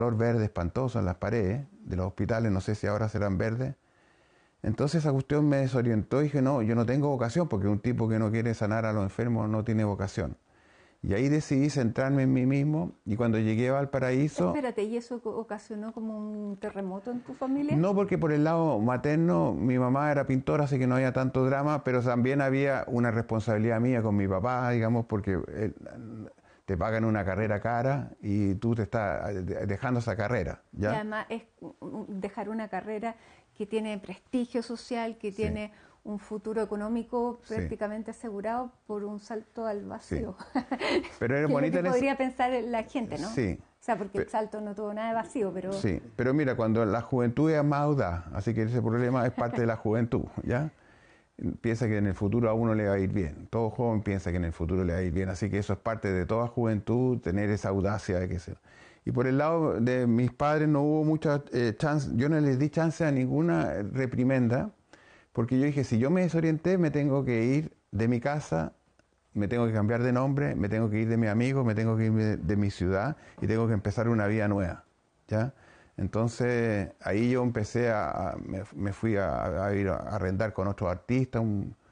color verde espantoso en las paredes de los hospitales, no sé si ahora serán verdes. Entonces esa cuestión me desorientó y dije, no, yo no tengo vocación, porque un tipo que no quiere sanar a los enfermos no tiene vocación. Y ahí decidí centrarme en mí mismo, y cuando llegué a Valparaíso... Espérate, ¿y eso ocasionó como un terremoto en tu familia? No, porque por el lado materno mi mamá era pintora, así que no había tanto drama, pero también había una responsabilidad mía con mi papá, digamos, porque te pagan una carrera cara y tú te estás dejando esa carrera, ¿ya? Y además es dejar una carrera que tiene prestigio social, que tiene un futuro económico prácticamente asegurado por un salto al vacío. Sí. Pero era que bonita es lo que podría pensar la gente, ¿no? Sí. O sea, porque el salto no tuvo nada de vacío, pero... Sí, pero mira, cuando la juventud es más audaz, así que ese problema es parte de la juventud, ¿ya? Piensa que en el futuro a uno le va a ir bien. Todo joven piensa que en el futuro le va a ir bien, así que eso es parte de toda juventud, tener esa audacia de que se... Y por el lado de mis padres no hubo mucha chance, yo no les di chance a ninguna reprimenda, porque yo dije, si yo me desorienté, me tengo que ir de mi casa, me tengo que cambiar de nombre, me tengo que ir de mi amigo, me tengo que ir de mi ciudad y tengo que empezar una vida nueva, ¿ya? Entonces ahí yo empecé me fui a ir a arrendar con otros artistas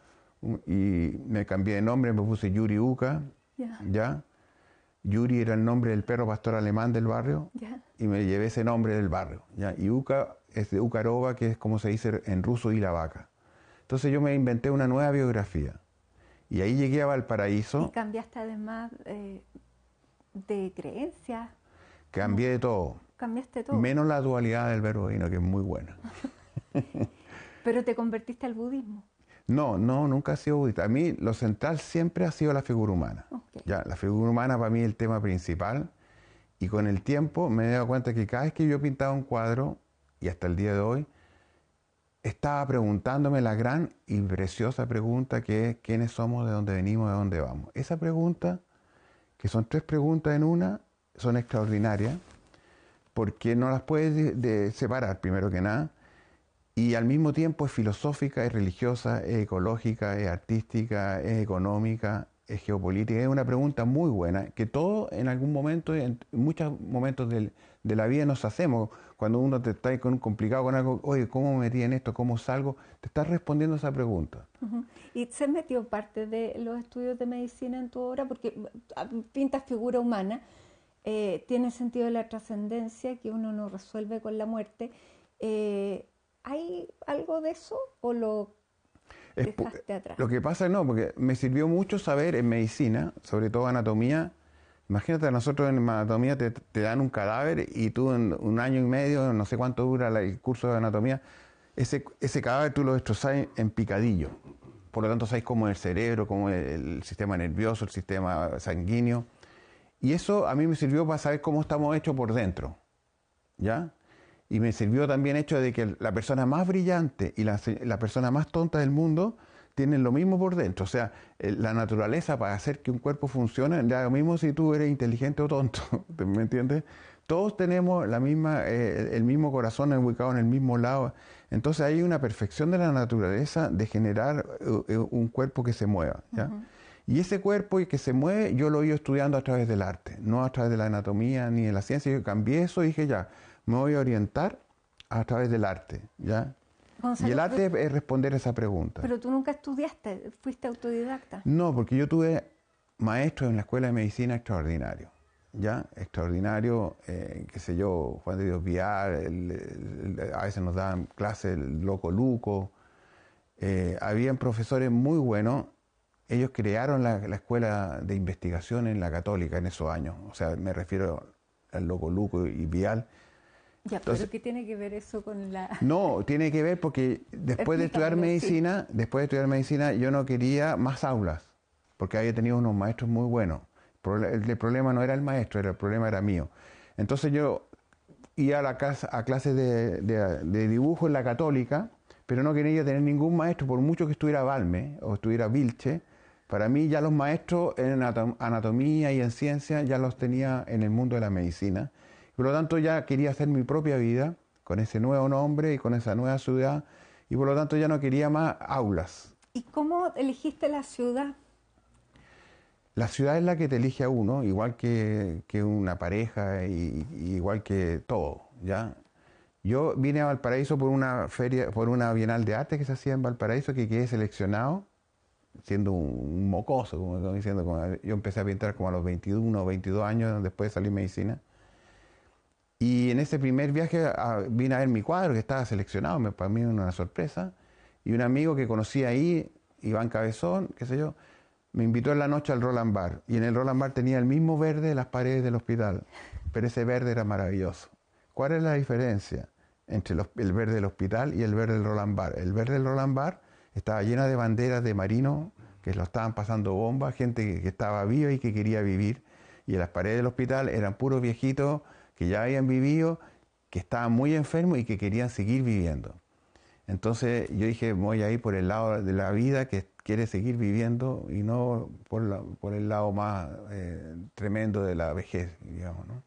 y me cambié de nombre, me puse Yuri Uca, ¿ya? Yuri era el nombre del perro pastor alemán del barrio y me llevé ese nombre del barrio, ¿ya? Y Uca es de Ucarova, que es como se dice en ruso, y la vaca. Entonces yo me inventé una nueva biografía. Y ahí llegué a Valparaíso. ¿Y cambiaste además de creencias? Cambié de todo. Cambiaste todo. Menos la dualidad del verbo divino, que es muy buena. ¿Pero te convertiste al budismo? No, nunca he sido budista. A mí lo central siempre ha sido la figura humana. Okay. Ya, la figura humana para mí es el tema principal. Y con el tiempo me he dado cuenta que cada vez que yo pintaba un cuadro, y hasta el día de hoy, estaba preguntándome la gran y preciosa pregunta que es ¿quiénes somos, de dónde venimos, de dónde vamos? Esa pregunta, que son 3 preguntas en una, son extraordinarias, porque no las puedes separar, primero que nada, y al mismo tiempo es filosófica, es religiosa, es ecológica, es artística, es económica, es geopolítica. Es una pregunta muy buena que todos en algún momento, en muchos momentos de la vida nos hacemos. Cuando uno te está complicado con algo, oye, ¿cómo me metí en esto? ¿Cómo salgo? Te estás respondiendo esa pregunta. ¿Y se metió parte de los estudios de medicina en tu obra? Porque pintas figura humana, tiene sentido de la trascendencia que uno no resuelve con la muerte. ¿Hay algo de eso o lo dejaste atrás? Lo que pasa no, porque me sirvió mucho saber en medicina, sobre todo anatomía. Imagínate, a nosotros en anatomía te dan un cadáver y tú en 1 año y medio, no sé cuánto dura el curso de anatomía, ese cadáver tú lo destrozás en picadillo. Por lo tanto, sabes cómo es el cerebro, cómo es el sistema nervioso, el sistema sanguíneo. Y eso a mí me sirvió para saber cómo estamos hechos por dentro, ¿ya? Y me sirvió también el hecho de que la persona más brillante y la persona más tonta del mundo tienen lo mismo por dentro. O sea, la naturaleza para hacer que un cuerpo funcione, da lo mismo si tú eres inteligente o tonto, ¿me entiendes? Todos tenemos el mismo corazón ubicado en el mismo lado. Entonces hay una perfección de la naturaleza de generar un cuerpo que se mueva, ¿ya? Y ese cuerpo que se mueve, yo lo he ido estudiando a través del arte, no a través de la anatomía ni de la ciencia. Yo cambié eso y dije, ya, me voy a orientar a través del arte, ¿ya? Gonzalo, y el arte es responder esa pregunta. Pero tú nunca estudiaste, fuiste autodidacta. No, porque yo tuve maestros en la escuela de medicina extraordinarios, ¿ya? Extraordinario, qué sé yo, Juan de Dios Vial, a veces nos daban clases el Loco Luco. Habían profesores muy buenos. Ellos crearon la escuela de investigación en la Católica en esos años. O sea, me refiero al Loco Luco y Vial. Ya, entonces, ¿pero qué tiene que ver eso con la...? No, tiene que ver porque después de estudiar medicina, yo no quería más aulas, porque había tenido unos maestros muy buenos. El problema no era el maestro, el problema era mío. Entonces yo iba a clases de dibujo en la Católica, pero no quería tener ningún maestro, por mucho que estuviera Balme o estuviera Vilche. Para mí ya los maestros en anatomía y en ciencia ya los tenía en el mundo de la medicina. Por lo tanto ya quería hacer mi propia vida con ese nuevo nombre y con esa nueva ciudad, y por lo tanto ya no quería más aulas. ¿Y cómo elegiste la ciudad? la ciudad es la que te elige a uno, igual que una pareja, y igual que todo, ¿ya? Yo vine a Valparaíso por una feria, por una Bienal de Arte que se hacía en Valparaíso, que quedé seleccionado, siendo un mocoso, como estoy diciendo. Yo empecé a pintar como a los 21 o 22 años, después de salir medicina. Y en ese primer viaje vine a ver mi cuadro, que estaba seleccionado, para mí una sorpresa. Y un amigo que conocí ahí, Iván Cabezón, qué sé yo, me invitó en la noche al Roland Bar. Y en el Roland Bar tenía el mismo verde de las paredes del hospital, pero ese verde era maravilloso. ¿Cuál es la diferencia entre el verde del hospital y el verde del Roland Bar? El verde del Roland Bar estaba llena de banderas de marinos que lo estaban pasando bombas, gente que estaba viva y que quería vivir. Y en las paredes del hospital eran puros viejitos que ya habían vivido, que estaban muy enfermos y que querían seguir viviendo. Entonces yo dije, voy a ir por el lado de la vida que quiere seguir viviendo y no por el lado más tremendo de la vejez, digamos, ¿no?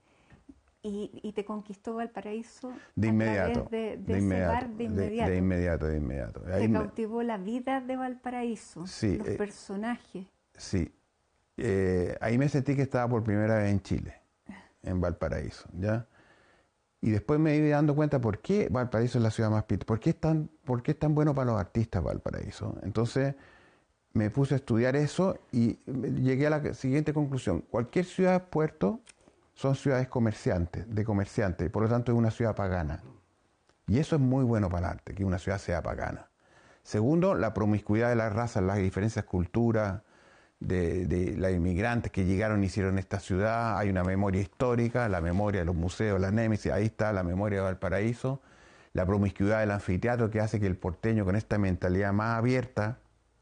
Y te conquistó Valparaíso De inmediato, de de ese inmediato, bar de inmediato. de inmediato, de inmediato. Te cautivó la vida de Valparaíso, sí, los personajes. Sí, ahí me sentí que estaba por primera vez en Chile, en Valparaíso, ¿ya? Y después me iba dando cuenta por qué Valparaíso es la ciudad más pintoresca, por qué es tan bueno para los artistas Valparaíso. Entonces me puse a estudiar eso y llegué a la siguiente conclusión. Cualquier ciudad, puerto, son ciudades de comerciantes, y por lo tanto es una ciudad pagana. Y eso es muy bueno para el arte, que una ciudad sea pagana. Segundo, la promiscuidad de las razas, las diferentes culturas de los inmigrantes que llegaron y hicieron esta ciudad. Hay una memoria histórica, la memoria de los museos, la Némesis, ahí está la memoria de Valparaíso. La promiscuidad del anfiteatro que hace que el porteño, con esta mentalidad más abierta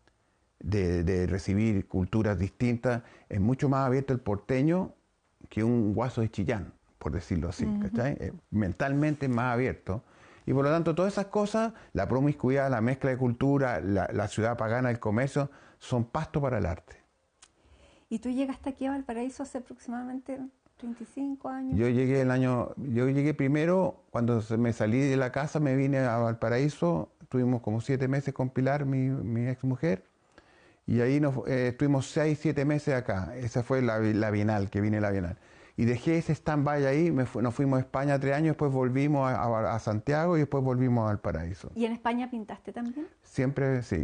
de recibir culturas distintas, es mucho más abierto el porteño que un guaso de Chillán, por decirlo así, ¿cachai? Mentalmente es más abierto. Y por lo tanto, todas esas cosas, la promiscuidad, la mezcla de cultura, la ciudad pagana, el comercio, son pasto para el arte. ¿Y tú llegaste aquí a Valparaíso hace aproximadamente 35 años? Yo llegué primero, cuando me salí de la casa, me vine a Valparaíso, tuvimos como 7 meses con Pilar, mi ex mujer, y ahí estuvimos 6, 7 meses acá. Esa fue la Bienal, que vine la Bienal. Y dejé ese stand-by ahí, nos fuimos a España 3 años, después volvimos a Santiago y después volvimos a Valparaíso. ¿Y en España pintaste también? Siempre, sí.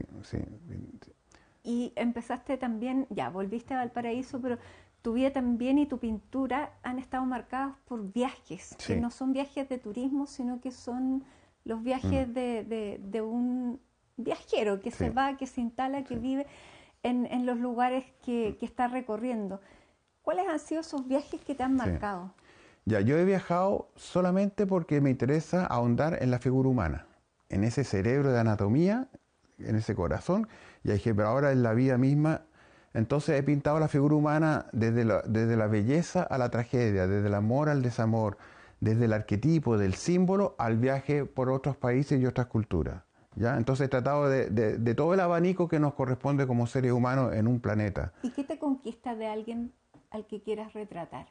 Y empezaste también, ya, volviste a Valparaíso, pero tu vida también y tu pintura han estado marcadas por viajes, Sí. que no son viajes de turismo, sino que son los viajes de un viajero que se va, que se instala, que vive en los lugares que está recorriendo. ¿Cuáles han sido esos viajes que te han marcado? Ya, yo he viajado solamente porque me interesa ahondar en la figura humana, en ese cerebro de anatomía, en ese corazón. Y dije, pero ahora en la vida misma. Entonces he pintado la figura humana desde la belleza a la tragedia, desde el amor al desamor, desde el arquetipo, del símbolo, al viaje por otros países y otras culturas, ¿ya? Entonces he tratado de todo el abanico que nos corresponde como seres humanos en un planeta. ¿Y qué te conquista de alguien al que quieras retratar?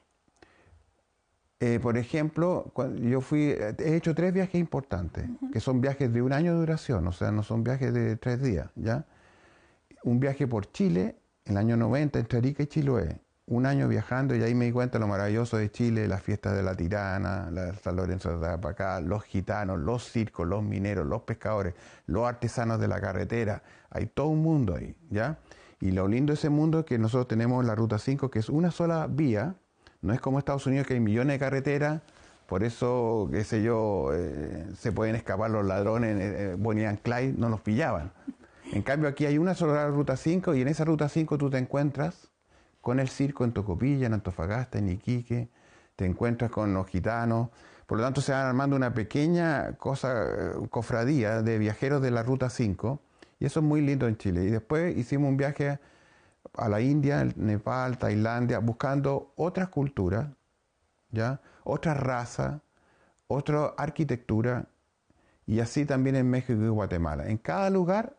Por ejemplo, he hecho 3 viajes importantes, que son viajes de 1 año de duración, o sea, no son viajes de 3 días, ¿ya? Un viaje por Chile, en el año 90, entre Arica y Chiloé. 1 año viajando, y ahí me di cuenta lo maravilloso de Chile, las fiestas de la Tirana, la San Lorenzo de Apacá, los gitanos, los circos, los mineros, los pescadores, los artesanos de la carretera. Hay todo un mundo ahí, ¿ya? Y lo lindo de ese mundo es que nosotros tenemos la Ruta 5, que es una sola vía. No es como Estados Unidos, que hay millones de carreteras, por eso, qué sé yo, se pueden escapar los ladrones, Bonnie and Clyde no los pillaban. En cambio aquí hay una sola Ruta 5, y en esa Ruta 5 tú te encuentras con el circo en Tocopilla, en Antofagasta, en Iquique, te encuentras con los gitanos. Por lo tanto se van armando una pequeña cofradía de viajeros de la Ruta 5, y eso es muy lindo en Chile. Y después hicimos un viaje a la India, Nepal, Tailandia, buscando otras culturas, ¿ya? Otras razas, otra arquitectura, y así también en México y Guatemala. En cada lugar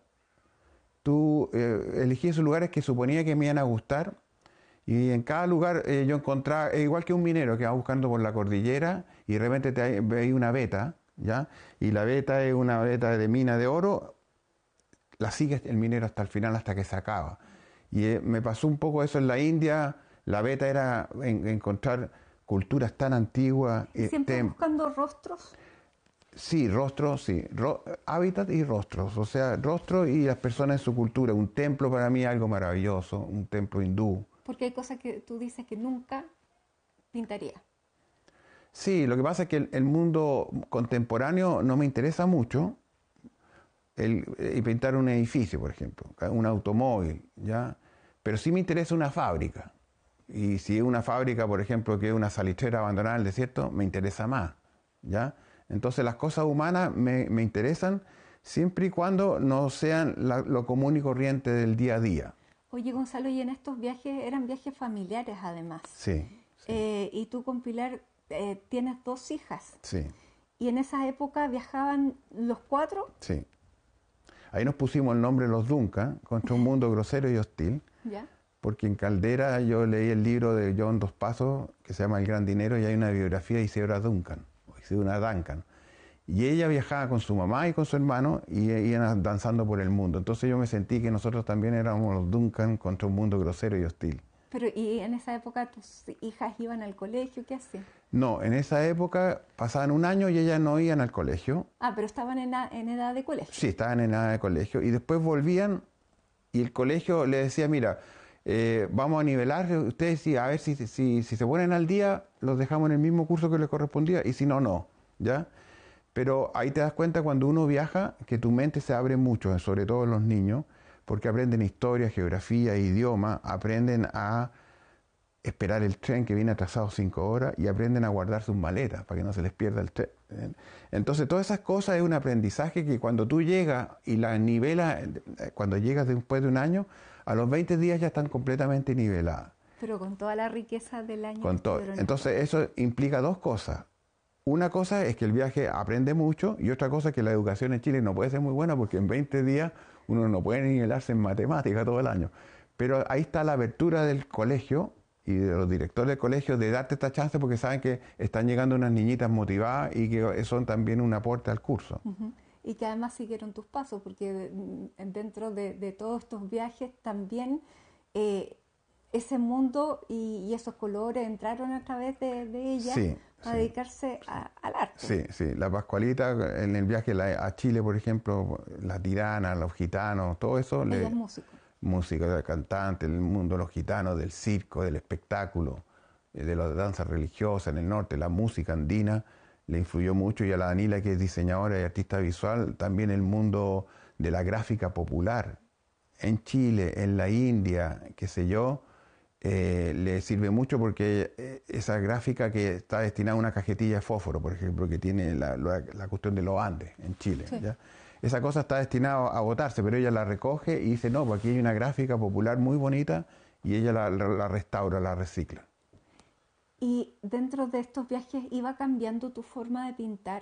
tú elegías esos lugares que suponía que me iban a gustar, y en cada lugar yo encontraba, igual que un minero que va buscando por la cordillera y de repente veis una veta, ¿ya? Y la veta es una veta de mina de oro, la sigue el minero hasta el final, hasta que se acaba. Y me pasó un poco eso en la India. La beta era encontrar culturas tan antiguas. ¿Siempre buscando rostros? Sí, rostros, sí. Hábitat y rostros. O sea, rostros y las personas en su cultura. Un templo para mí es algo maravilloso, un templo hindú. Porque hay cosas que tú dices que nunca pintaría. Sí, lo que pasa es que el mundo contemporáneo no me interesa mucho. Y pintar un edificio, por ejemplo, un automóvil, ¿ya? Pero sí me interesa una fábrica. Y si es una fábrica, por ejemplo, que es una salitrera abandonada en el desierto, me interesa más, ¿ya? Entonces las cosas humanas me interesan siempre y cuando no sean lo común y corriente del día a día. Oye, Gonzalo, y en estos viajes eran viajes familiares además. Sí, sí, Y tú con Pilar tienes 2 hijas. sí, Y en esa época viajaban los 4. sí. Ahí nos pusimos el nombre Los Duncan, contra un mundo grosero y hostil, ¿Ya? porque en Caldera yo leí el libro de John Dos Passos, que se llama El Gran Dinero, y hay una biografía de Isidora Duncan, o Isidora Duncan. Y ella viajaba con su mamá y con su hermano y iban danzando por el mundo. Entonces yo me sentí que nosotros también éramos los Duncan contra un mundo grosero y hostil. Pero, ¿y en esa época tus hijas iban al colegio? ¿Qué hacían? No, en esa época pasaban un año y ellas no iban al colegio. Ah, pero estaban en edad de colegio. Sí, estaban en edad de colegio. Y después volvían y el colegio le decía, mira, vamos a nivelar, ustedes sí, a ver si se ponen al día, los dejamos en el mismo curso que les correspondía y si no, no, ¿ya? Pero ahí te das cuenta cuando uno viaja que tu mente se abre mucho, sobre todo los niños, porque aprenden historia, geografía, idioma, aprenden a esperar el tren que viene atrasado 5 horas y aprenden a guardar sus maletas para que no se les pierda el tren. Entonces todas esas cosas es un aprendizaje que cuando tú llegas y las nivelas, cuando llegas después de un año, a los 20 días ya están completamente niveladas. Pero con toda la riqueza del año. Con todo. Entonces eso implica 2 cosas. Una cosa es que el viaje aprende mucho y otra cosa es que la educación en Chile no puede ser muy buena porque en 20 días uno no puede nivelarse en matemática todo el año. Pero ahí está la apertura del colegio y de los directores del colegio de darte esta chance porque saben que están llegando unas niñitas motivadas y que son también un aporte al curso. Uh-huh. Y que además siguieron tus pasos, porque dentro de todos estos viajes también ese mundo y esos colores entraron a través de ella Sí, para dedicarse al arte. Sí, sí. La Pascualita en el viaje a Chile, por ejemplo, la tirana, los gitanos, todo eso. Ella es músico. Música, cantante, el mundo de los gitanos, del circo, del espectáculo, de las danzas religiosas en el norte, la música andina le influyó mucho y a la Danila, que es diseñadora y artista visual, también el mundo de la gráfica popular en Chile, en la India, qué sé yo, le sirve mucho porque esa gráfica que está destinada a una cajetilla de fósforo, por ejemplo, que tiene la cuestión de los Andes en Chile, sí. ¿Ya? Esa cosa está destinada a botarse, pero ella la recoge y dice, no, pues aquí hay una gráfica popular muy bonita y ella la restaura, la recicla. ¿Y dentro de estos viajes iba cambiando tu forma de pintar?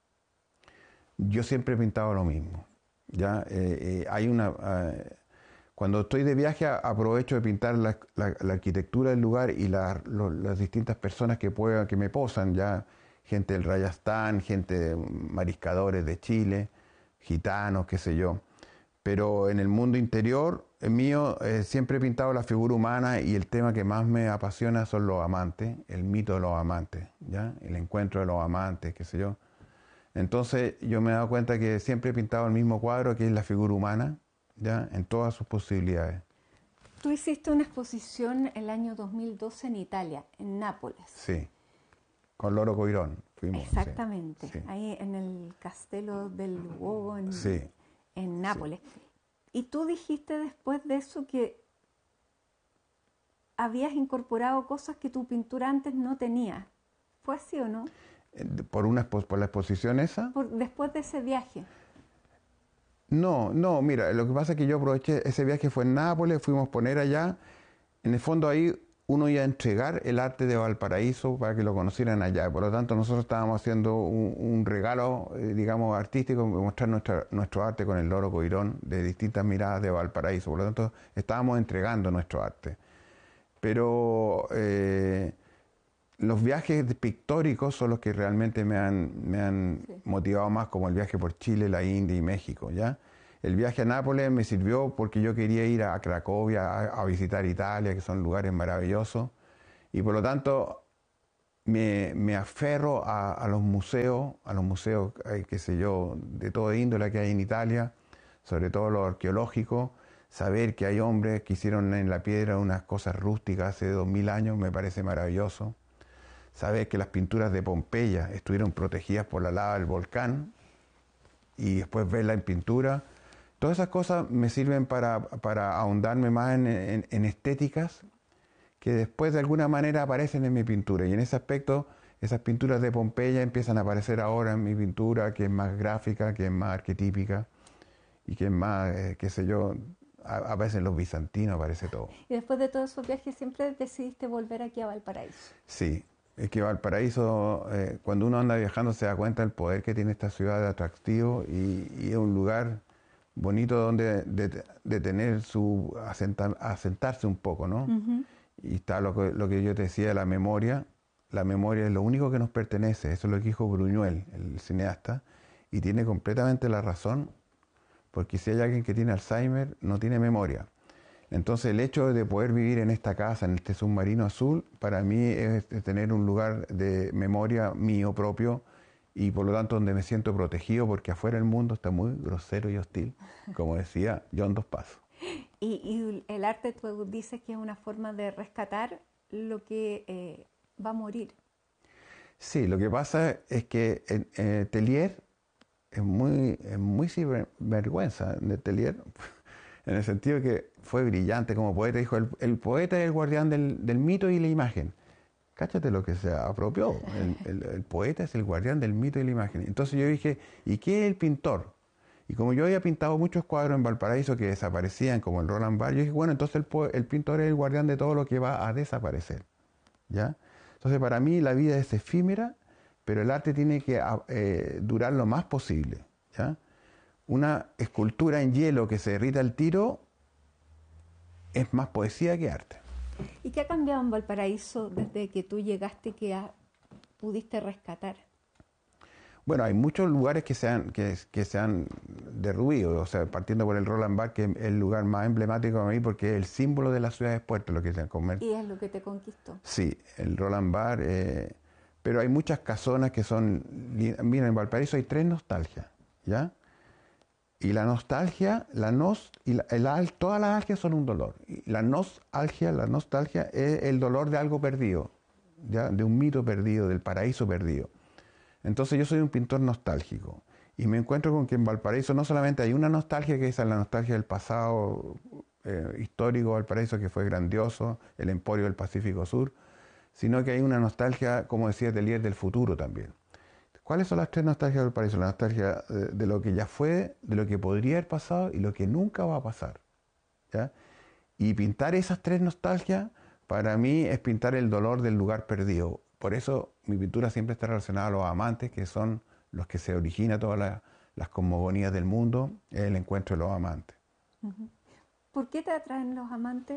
Yo siempre he pintado lo mismo. ¿Ya? Hay una... cuando estoy de viaje aprovecho de pintar la arquitectura del lugar y las distintas personas que me posan, ya gente del Rayastán, gente mariscadores de Chile, gitanos, qué sé yo. Pero en el mundo interior mío siempre he pintado la figura humana y el tema que más me apasiona son los amantes, el mito de los amantes, ¿ya? El encuentro de los amantes, qué sé yo. Entonces yo me he dado cuenta que siempre he pintado el mismo cuadro, que es la figura humana, ¿ya? En todas sus posibilidades. Tú hiciste una exposición el año 2012 en Italia, en Nápoles. Sí, con Loro Coirón fuimos. Exactamente, sí. Ahí en el Castello del Uovo sí. en Nápoles. Sí. Y tú dijiste después de eso que habías incorporado cosas que tu pintura antes no tenía. ¿Fue así o no? ¿Por la exposición esa? Después de ese viaje. No, mira, lo que pasa es que yo aproveché, ese viaje fue en Nápoles, fuimos a poner allá, en el fondo ahí uno iba a entregar el arte de Valparaíso para que lo conocieran allá, por lo tanto nosotros estábamos haciendo un regalo, digamos, artístico, mostrar nuestro arte con el Loro Coirón de distintas miradas de Valparaíso, por lo tanto estábamos entregando nuestro arte. Pero los viajes pictóricos son los que realmente me han sí. motivado más, como el viaje por Chile, la India y México, ¿ya? El viaje a Nápoles me sirvió porque yo quería ir a Cracovia a visitar Italia, que son lugares maravillosos, y por lo tanto me aferro a los museos, qué sé yo, de toda índole que hay en Italia, sobre todo los arqueológicos. Saber que hay hombres que hicieron en la piedra unas cosas rústicas hace 2000 años me parece maravilloso. Saber que las pinturas de Pompeya estuvieron protegidas por la lava del volcán y después verla en pintura. Todas esas cosas me sirven para ahondarme más en estéticas que después de alguna manera aparecen en mi pintura. Y en ese aspecto, esas pinturas de Pompeya empiezan a aparecer ahora en mi pintura, que es más gráfica, que es más arquetípica y que es más, qué sé yo, a veces en los bizantinos aparece todo. Y después de todos esos viajes siempre decidiste volver aquí a Valparaíso. Sí, es que Valparaíso, cuando uno anda viajando se da cuenta del poder que tiene esta ciudad de atractivo y es un lugar bonito donde tener asentarse un poco, ¿no? Y está lo que yo te decía de la memoria. La memoria es lo único que nos pertenece, eso es lo que dijo Buñuel, el cineasta, y tiene completamente la razón, porque si hay alguien que tiene Alzheimer, no tiene memoria. Entonces el hecho de poder vivir en esta casa, en este submarino azul, para mí es tener un lugar de memoria mío propio y por lo tanto donde me siento protegido, porque afuera el mundo está muy grosero y hostil, como decía John Dos Passos. Y el arte, tú dices que es una forma de rescatar lo que va a morir. Sí, lo que pasa es que Tellier es muy sinvergüenza de Tellier, en el sentido que fue brillante como poeta. Dijo, el poeta es el guardián del mito y la imagen. Cáchate lo que se apropió. El poeta es el guardián del mito y la imagen. Entonces yo dije, ¿y qué es el pintor? Y como yo había pintado muchos cuadros en Valparaíso que desaparecían, como el Roland Barthes, yo dije, bueno, entonces el pintor es el guardián de todo lo que va a desaparecer, ¿ya? Entonces para mí la vida es efímera, pero el arte tiene que durar lo más posible, ¿ya? Una escultura en hielo que se derrita al tiro es más poesía que arte. ¿Y qué ha cambiado en Valparaíso desde que tú llegaste que pudiste rescatar? Bueno, hay muchos lugares que se han derruido, o sea, partiendo por el Roland Barthes, que es el lugar más emblemático para mí porque es el símbolo de la ciudad de Puerto, lo que se comer. Y es lo que te conquistó. Sí, el Roland Barthes, pero hay muchas casonas que son... Mira, en Valparaíso hay 3 nostalgias, ¿ya? Y la nostalgia, todas las algias son un dolor. Y la nostalgia es el dolor de algo perdido, ¿ya? De un mito perdido, del paraíso perdido. Entonces yo soy un pintor nostálgico y me encuentro con que en Valparaíso no solamente hay una nostalgia, que es la nostalgia del pasado histórico de Valparaíso, que fue grandioso, el emporio del Pacífico Sur, sino que hay una nostalgia, como decía Tellier, del futuro también. ¿Cuáles son las 3 nostalgias de Valparaíso? La nostalgia de lo que ya fue, de lo que podría haber pasado y lo que nunca va a pasar, ¿ya? Y pintar esas 3 nostalgias, para mí, es pintar el dolor del lugar perdido. Por eso mi pintura siempre está relacionada a los amantes, que son los que se origina todas las cosmogonías del mundo, es el encuentro de los amantes. ¿Por qué te atraen los amantes?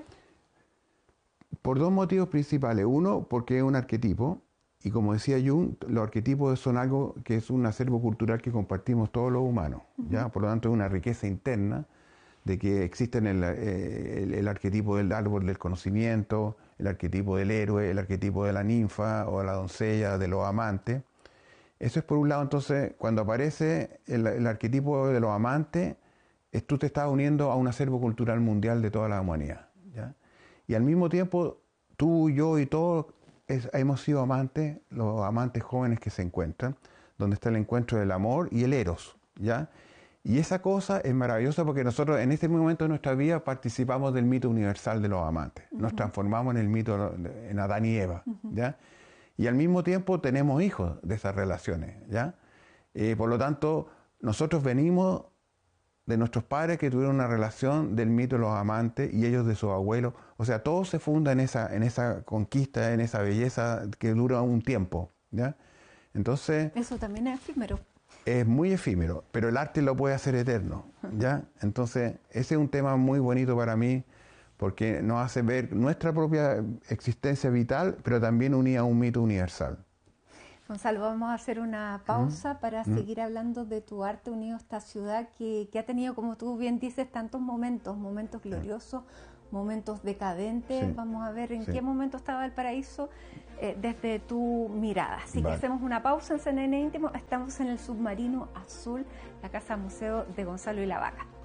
Por 2 motivos principales. Uno, porque es un arquetipo, y como decía Jung, los arquetipos son algo que es un acervo cultural que compartimos todos los humanos, ¿ya? Por lo tanto, es una riqueza interna de que existen el arquetipo del árbol del conocimiento, el arquetipo del héroe, el arquetipo de la ninfa o de la doncella, de los amantes. Eso es por un lado. Entonces, cuando aparece el arquetipo de los amantes, tú te estás uniendo a un acervo cultural mundial de toda la humanidad, ¿ya? Y al mismo tiempo, tú, yo y todos hemos sido amantes, los amantes jóvenes que se encuentran, donde está el encuentro del amor y el eros, ¿ya? Y esa cosa es maravillosa porque nosotros en este momento de nuestra vida participamos del mito universal de los amantes. Nos transformamos en el mito, en Adán y Eva, ¿ya? Y al mismo tiempo tenemos hijos de esas relaciones, ¿ya? Por lo tanto, nosotros venimos de nuestros padres que tuvieron una relación del mito de los amantes y ellos de sus abuelos. O sea, todo se funda en esa conquista, en esa belleza que dura un tiempo, ¿ya? Entonces... Eso también es efímero. Es muy efímero, pero el arte lo puede hacer eterno, ¿ya? Entonces, ese es un tema muy bonito para mí, porque nos hace ver nuestra propia existencia vital, pero también unida a un mito universal. Gonzalo, vamos a hacer una pausa para seguir hablando de tu arte unido a esta ciudad que ha tenido, como tú bien dices, tantos momentos gloriosos, momentos decadentes. Sí. Vamos a ver en Sí. qué momento estaba Valparaíso desde tu mirada. Así que Vale. hacemos una pausa en CNN Íntimo. Estamos en el Submarino Azul, la casa museo de Gonzalo y la Vaca.